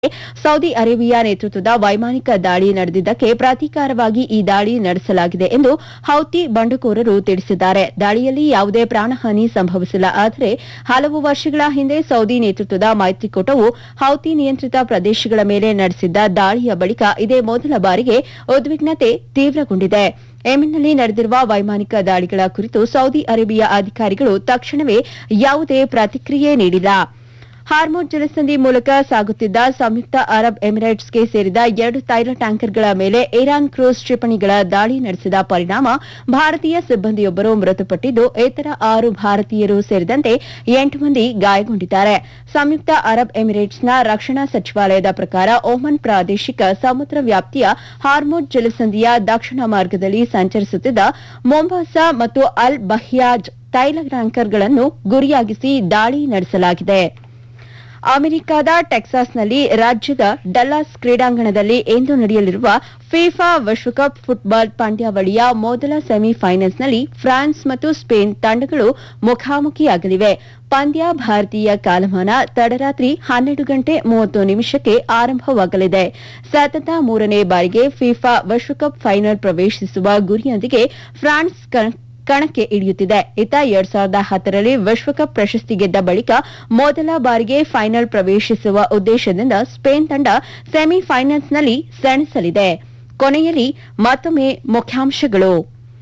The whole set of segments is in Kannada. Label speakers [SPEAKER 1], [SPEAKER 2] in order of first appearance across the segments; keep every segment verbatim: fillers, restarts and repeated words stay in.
[SPEAKER 1] ಸೌದಿ ಅರೇಬಿಯಾ ನೇತೃತ್ವದ ವೈಮಾನಿಕ ದಾಳಿ ನಡೆದಿದ್ದಕ್ಕೆ ಪ್ರತೀಕಾರವಾಗಿ ಈ ದಾಳಿ ನಡೆಸಲಾಗಿದೆ ಎಂದು ಹೌತಿ ಬಂಡುಕೋರರು ತಿಳಿಸಿದ್ದಾರೆ. ದಾಳಿಯಲ್ಲಿ ಯಾವುದೇ ಪ್ರಾಣಹಾನಿ ಸಂಭವಿಸಿಲ್ಲ. ಆದರೆ ಹಲವು ವರ್ಷಗಳ ಹಿಂದೆ ಸೌದಿ ನೇತೃತ್ವದ ಮೈತ್ರಿಕೂಟವು ಹೌತಿ ನಿಯಂತ್ರಿತ ಪ್ರದೇಶಗಳ ಮೇಲೆ ನಡೆಸಿದ್ದ ದಾಳಿಯ ಬಳಿಕ ಇದೇ ಮೊದಲ ಬಾರಿಗೆ ಉದ್ವಿಗ್ನತೆ ತೀವ್ರಗೊಂಡಿದೆ. ಯೆಮೆನ್ನಲ್ಲಿ ನಡೆದಿರುವ ವೈಮಾನಿಕ ದಾಳಿಗಳ ಕುರಿತು ಸೌದಿ ಅರೇಬಿಯಾ ಅಧಿಕಾರಿಗಳು ತಕ್ಷಣವೇ ಯಾವುದೇ ಪ್ರತಿಕ್ರಿಯೆ ನೀಡಿಲ್ಲ. ಹಾರ್ಮುಜ್ ಜಲಸಂಧಿ ಮೂಲಕ ಸಾಗುತ್ತಿದ್ದ ಸಂಯುಕ್ತ ಅರಬ್ ಎಮಿರೇಟ್ಸ್ಗೆ ಸೇರಿದ ಎರಡು ತೈಲ ಟ್ಯಾಂಕರ್ಗಳ ಮೇಲೆ ಇರಾನ್ ಕ್ರೂಸ್ ಕ್ಷಿಪಣಿಗಳ ದಾಳಿ ನಡೆಸಿದ ಪರಿಣಾಮ ಭಾರತೀಯ ಸಿಬ್ಬಂದಿಯೊಬ್ಬರು ಮೃತಪಟ್ಟಿದ್ದು, ಇತರ ಆರು ಭಾರತೀಯರು ಸೇರಿದಂತೆ ಎಂಟು ಮಂದಿ ಗಾಯಗೊಂಡಿದ್ದಾರೆ. ಸಂಯುಕ್ತ ಅರಬ್ ಎಮಿರೇಟ್ಸ್ನ ರಕ್ಷಣಾ ಸಚಿವಾಲಯದ ಪ್ರಕಾರ ಒಮನ್ ಪ್ರಾದೇಶಿಕ ಸಮುದ್ರ ವ್ಯಾಪ್ತಿಯ ಹಾರ್ಮುಜ್ ಜಲಸಂಧಿಯ ದಕ್ಷಿಣ ಮಾರ್ಗದಲ್ಲಿ ಸಂಚರಿಸುತ್ತಿದ್ದ ಮೊಂಬಾಸಾ ಮತ್ತು ಅಲ್ ಬಹಿಯಾಜ್ ತೈಲ ಟ್ಯಾಂಕರ್ಗಳನ್ನು ಗುರಿಯಾಗಿಸಿ ದಾಳಿ ನಡೆಸಲಾಗಿದೆ. ಅಮೆರಿಕದ ಟೆಕ್ಸಾಸ್ನಲ್ಲಿ ರಾಜ್ಯದ ಡಲ್ಲಾಸ್ ಕ್ರೀಡಾಂಗಣದಲ್ಲಿ ಇಂದು ನಡೆಯಲಿರುವ ಫಿಫಾ ವಿಶ್ವಕಪ್ ಫುಟ್ಬಾಲ್ ಪಂದ್ಯಾವಳಿಯ ಮೊದಲ ಸೆಮಿಫೈನಲ್ಸ್ನಲ್ಲಿ ಫ್ರಾನ್ಸ್ ಮತ್ತು ಸ್ಪೇನ್ ತಂಡಗಳು ಮುಖಾಮುಖಿಯಾಗಲಿವೆ. ಪಂದ್ಯ ಭಾರತೀಯ ಕಾಲಮಾನ ತಡರಾತ್ರಿ ಹನ್ನೆರಡು ಗಂಟೆ ಮೂವತ್ತು ನಿಮಿಷಕ್ಕೆ ಆರಂಭವಾಗಲಿದೆ. ಸತತ ಮೂರನೇ ಬಾರಿಗೆ ಫಿಫಾ ವಿಶ್ವಕಪ್ ಫೈನಲ್ ಪ್ರವೇಶಿಸುವ ಗುರಿಯೊಂದಿಗೆ ಫ್ರಾನ್ಸ್ ಕಣಕ್ಕೆ ಇಳಿಯುತ್ತಿದೆ. ಇತ್ತ ಎರಡ್ ಸಾವಿರದ ಹತ್ತರಲ್ಲಿ ವಿಶ್ವಕಪ್ ಪ್ರಶಸ್ತಿ ಗೆದ್ದ ಬಳಿಕ ಮೊದಲ ಬಾರಿಗೆ ಫೈನಲ್ ಪ್ರವೇಶಿಸುವ ಉದ್ದೇಶದಿಂದ ಸ್ಪೇನ್ ತಂಡ ಸೆಮಿಫೈನಲ್ಸ್ನಲ್ಲಿ ಸೆಣಸಲಿದೆ. ಕೊನೆಯಲ್ಲಿ ಮತ್ತೊಮ್ಮೆ ಮುಖ್ಯಾಂಶಗಳು.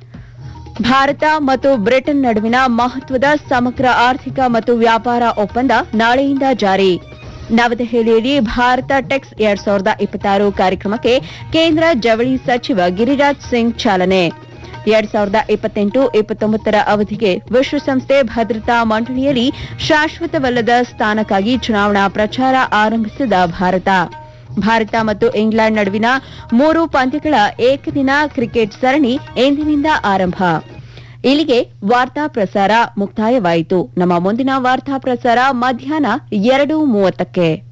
[SPEAKER 1] ಭಾರತ ಮತ್ತು ಬ್ರಿಟನ್ ನಡುವಿನ ಮಹತ್ವದ ಸಮಗ್ರ ಆರ್ಥಿಕ ಮತ್ತು ವ್ಯಾಪಾರ ಒಪ್ಪಂದ ನಾಳೆಯಿಂದ ಜಾರಿ. ನವದೆಹಲಿಯಲ್ಲಿ ಭಾರತ ಟೆಕ್ಸ್ ಎರಡ್ ಸಾವಿರದ ಇಪ್ಪತ್ತಾರು ಕಾರ್ಯಕ್ರಮಕ್ಕೆ ಕೇಂದ್ರ ಜವಳಿ ಸಚಿವ ಗಿರಿರಾಜ್ ಸಿಂಗ್ ಚಾಲನೆ. ಎರಡ್ ಸಾವಿರದ ಇಪ್ಪತ್ತೆಂಟು ಇಪ್ಪತ್ತೊಂಬತ್ತರ ಅವಧಿಗೆ ವಿಶ್ವಸಂಸ್ಥೆ ಭದ್ರತಾ ಮಂಡಳಿಯಲ್ಲಿ ಶಾಶ್ವತವಲ್ಲದ ಸ್ಥಾನಕ್ಕಾಗಿ ಚುನಾವಣಾ ಪ್ರಚಾರ ಆರಂಭಿಸಿದ ಭಾರತ. ಭಾರತ ಮತ್ತು ಇಂಗ್ಲೆಂಡ್ ನಡುವಿನ ಮೂರು ಪಂದ್ಯಗಳ ಏಕದಿನ ಕ್ರಿಕೆಟ್ ಸರಣಿ ಇಂದಿನಿಂದ ಆರಂಭ. ಇಲ್ಲಿಗೆ ವಾರ್ತಾ ಪ್ರಸಾರ ಮುಕ್ತಾಯವಾಯಿತು. ನಮ್ಮ ಮುಂದಿನ ವಾರ್ತಾ ಪ್ರಸಾರ ಮಧ್ಯಾಹ್ನ ಎರಡು ಮೂವತ್ತಕ್ಕೆ.